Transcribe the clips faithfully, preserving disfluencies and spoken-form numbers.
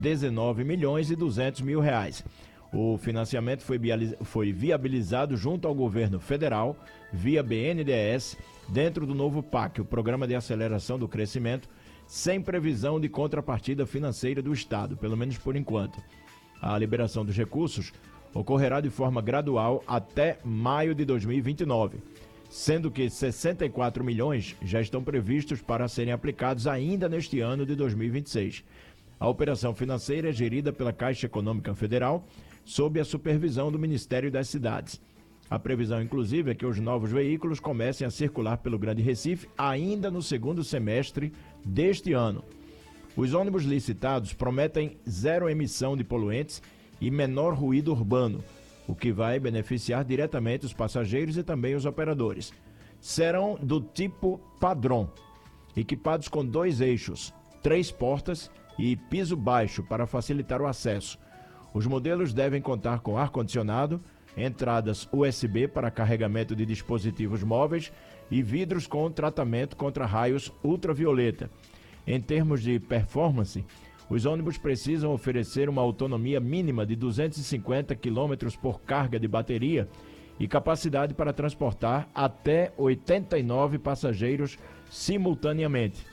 dezenove milhões e duzentos mil reais. O financiamento foi, foi viabilizado junto ao governo federal, via B N D E S, dentro do novo P A C, o Programa de Aceleração do Crescimento, sem previsão de contrapartida financeira do Estado, pelo menos por enquanto. A liberação dos recursos ocorrerá de forma gradual até maio de dois mil e vinte e nove, sendo que sessenta e quatro milhões já estão previstos para serem aplicados ainda neste ano de dois mil e vinte e seis. A operação financeira é gerida pela Caixa Econômica Federal, sob a supervisão do Ministério das Cidades. A previsão, inclusive, é que os novos veículos comecem a circular pelo Grande Recife ainda no segundo semestre deste ano. Os ônibus licitados prometem zero emissão de poluentes e menor ruído urbano, o que vai beneficiar diretamente os passageiros e também os operadores. Serão do tipo padrão, equipados com dois eixos, três portas e piso baixo para facilitar o acesso. Os modelos devem contar com ar-condicionado, entradas U S B para carregamento de dispositivos móveis e vidros com tratamento contra raios ultravioleta. Em termos de performance, os ônibus precisam oferecer uma autonomia mínima de duzentos e cinquenta quilômetros por carga de bateria e capacidade para transportar até oitenta e nove passageiros simultaneamente.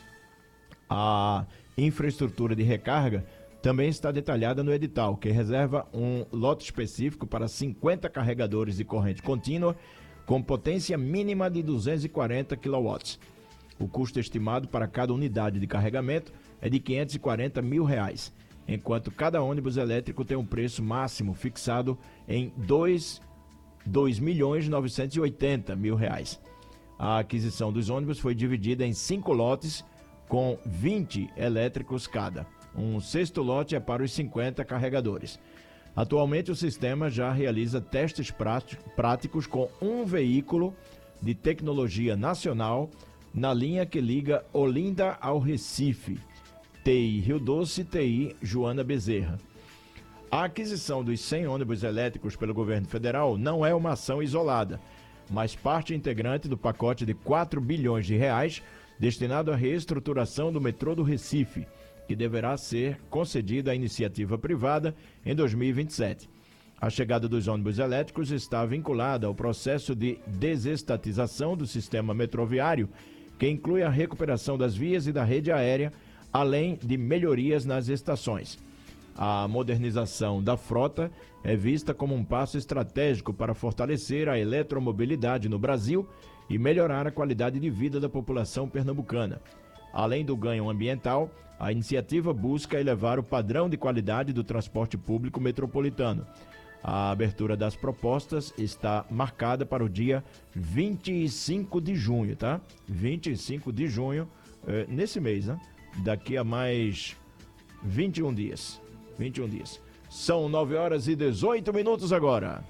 A infraestrutura de recarga também está detalhada no edital, que reserva um lote específico para cinquenta carregadores de corrente contínua com potência mínima de duzentos e quarenta quilowatts. O custo estimado para cada unidade de carregamento é de quinhentos e quarenta mil reais, enquanto cada ônibus elétrico tem um preço máximo fixado em dois milhões novecentos e oitenta mil reais. A aquisição dos ônibus foi dividida em cinco lotes com vinte elétricos cada. Um sexto lote é para os cinquenta carregadores. Atualmente, o sistema já realiza testes práticos com um veículo de tecnologia nacional na linha que liga Olinda ao Recife, T I Rio Doce, T I Joana Bezerra. A aquisição dos cem ônibus elétricos pelo governo federal não é uma ação isolada, mas parte integrante do pacote de quatro bilhões de reais destinado à reestruturação do metrô do Recife, que deverá ser concedida à iniciativa privada em dois mil e vinte e sete. A chegada dos ônibus elétricos está vinculada ao processo de desestatização do sistema metroviário, que inclui a recuperação das vias e da rede aérea, além de melhorias nas estações. A modernização da frota é vista como um passo estratégico para fortalecer a eletromobilidade no Brasil e melhorar a qualidade de vida da população pernambucana. Além do ganho ambiental, a iniciativa busca elevar o padrão de qualidade do transporte público metropolitano. A abertura das propostas está marcada para o dia vinte e cinco de junho, tá? vinte e cinco de junho, eh, nesse mês, né? Daqui a mais vinte e um dias. vinte e um dias. São nove horas e dezoito minutos agora.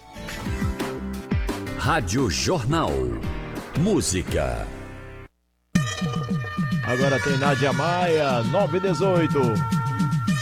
Rádio Jornal. Música. Agora tem Nádia Maia, nove e dezoito.